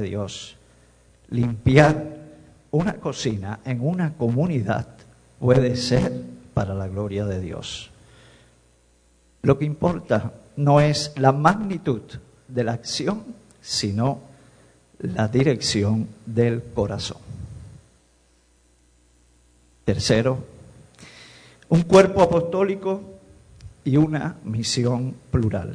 de Dios. Limpiar una cocina en una comunidad puede ser para la gloria de Dios. Lo que importa no es la magnitud de la acción, sino la dirección del corazón. Tercero, un cuerpo apostólico y una misión plural.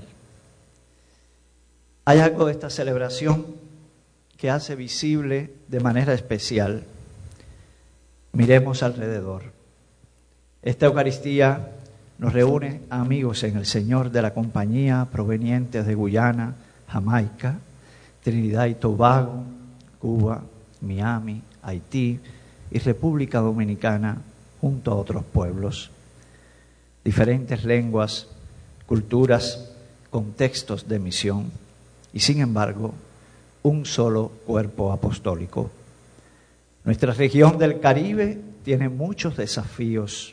Hay algo de esta celebración que hace visible de manera especial. Miremos alrededor. Esta Eucaristía nos reúne a amigos en el Señor de la compañía provenientes de Guyana, Jamaica, Trinidad y Tobago, Cuba, Miami, Haití y República Dominicana, junto a otros pueblos. Diferentes lenguas, culturas, contextos de misión y, sin embargo, un solo cuerpo apostólico. Nuestra región del Caribe tiene muchos desafíos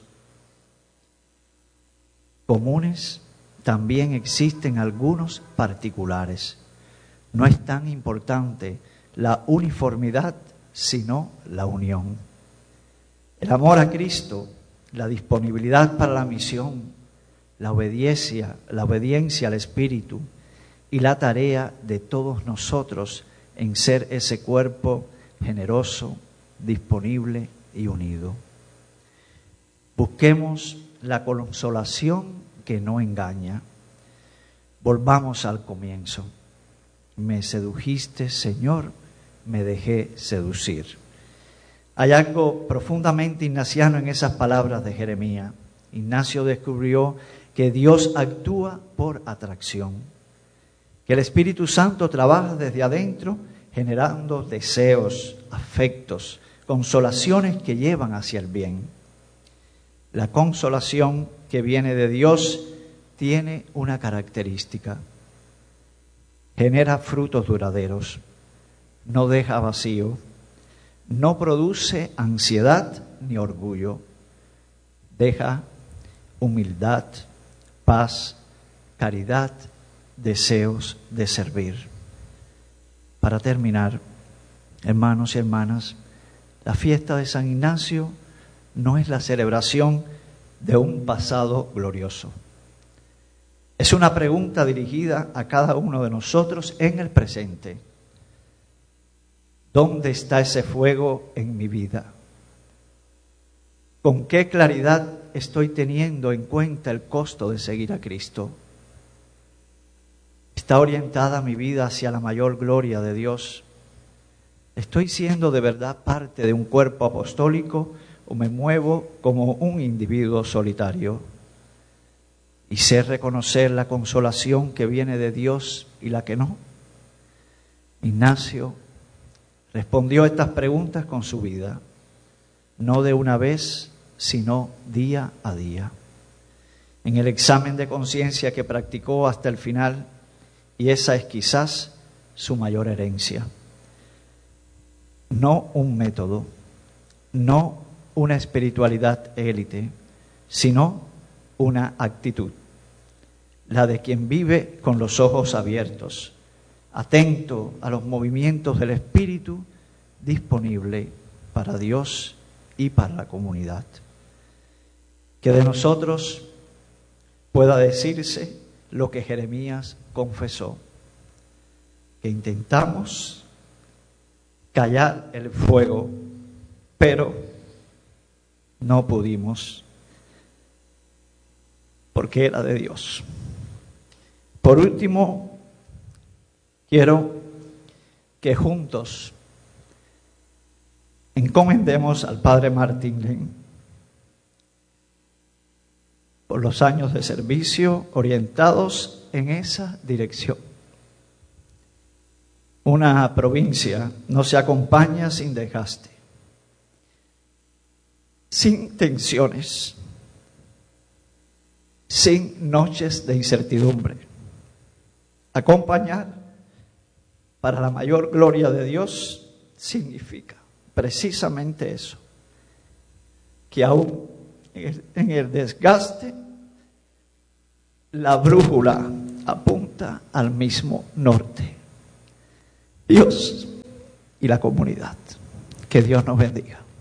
comunes, también existen algunos particulares. No es tan importante la uniformidad, sino la unión. El amor a Cristo, la disponibilidad para la misión, la obediencia al Espíritu y la tarea de todos nosotros en ser ese cuerpo generoso, disponible y unido. Busquemos la consolación que no engaña. Volvamos al comienzo. Me sedujiste, Señor, me dejé seducir. Hay algo profundamente ignaciano en esas palabras de Jeremías. Ignacio descubrió que Dios actúa por atracción, que el Espíritu Santo trabaja desde adentro generando deseos, afectos, consolaciones que llevan hacia el bien. La consolación que viene de Dios tiene una característica: genera frutos duraderos, no deja vacío, no produce ansiedad ni orgullo, deja humildad, paz, caridad, deseos de servir. Para terminar, hermanos y hermanas, la fiesta de San Ignacio no es la celebración de un pasado glorioso. Es una pregunta dirigida a cada uno de nosotros en el presente. ¿Dónde está ese fuego en mi vida? ¿Con qué claridad estoy teniendo en cuenta el costo de seguir a Cristo? ¿Está orientada mi vida hacia la mayor gloria de Dios? ¿Estoy siendo de verdad parte de un cuerpo apostólico o me muevo como un individuo solitario? Y sé reconocer la consolación que viene de Dios y la que no. Ignacio respondió a estas preguntas con su vida, no de una vez, sino día a día. En el examen de conciencia que practicó hasta el final, y esa es quizás su mayor herencia. No un método, no una espiritualidad élite, sino una actitud, la de quien vive con los ojos abiertos, atento a los movimientos del Espíritu, disponible para Dios y para la comunidad. Que de nosotros pueda decirse lo que Jeremías confesó, que intentamos callar el fuego, pero no pudimos, porque era de Dios. Por último, quiero que juntos encomendemos al Padre Martín Len por los años de servicio orientados en esa dirección. Una provincia no se acompaña sin desgaste, sin tensiones, sin noches de incertidumbre. Acompañar para la mayor gloria de Dios significa precisamente eso, que aún en el desgaste la brújula apunta al mismo norte. Dios y la comunidad. Que Dios nos bendiga.